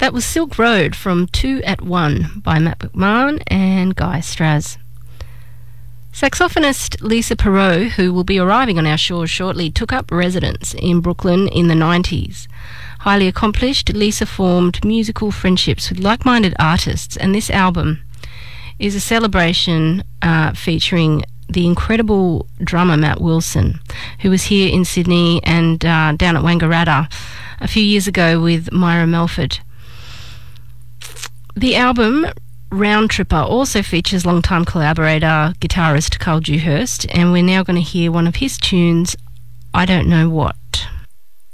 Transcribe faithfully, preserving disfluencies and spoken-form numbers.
That was Silk Road from Two at One by Matt McMahon and Guy Straz. Saxophonist Lisa Perot, who will be arriving on our shores shortly, took up residence in Brooklyn in the nineties. Highly accomplished, Lisa formed musical friendships with like-minded artists, and this album is a celebration uh, featuring the incredible drummer Matt Wilson, who was here in Sydney and uh, down at Wangaratta a few years ago with Myra Melford. The album Round Tripper also features longtime collaborator guitarist Carl Dewhurst, and we're now going to hear one of his tunes, I Don't Know What.